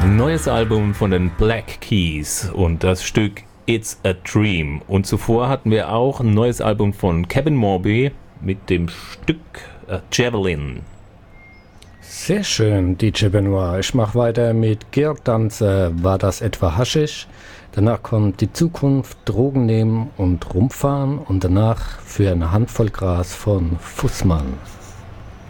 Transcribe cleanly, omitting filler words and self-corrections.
Neues Album von den Black Keys und das Stück It's a Dream. Und zuvor hatten wir auch ein neues Album von Kevin Morby mit dem Stück Javelin. Sehr schön, DJ Benoit. Ich mache weiter mit Georg Danzer. War das etwa Haschisch? Danach kommt Die Zukunft, Drogen nehmen und rumfahren und danach für eine Handvoll Gras von Fußmann.